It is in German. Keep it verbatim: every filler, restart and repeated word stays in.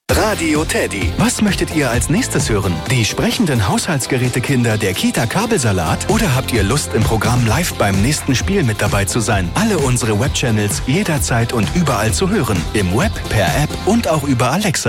Radio Teddy. Was möchtet ihr als nächstes hören? Die sprechenden Haushaltsgerätekinder der Kita Kabelsalat? Oder habt ihr Lust, im Programm live beim nächsten Spiel mit dabei zu sein? Alle unsere Webchannels jederzeit und überall zu hören. Im Web, per App und auch über Alexa.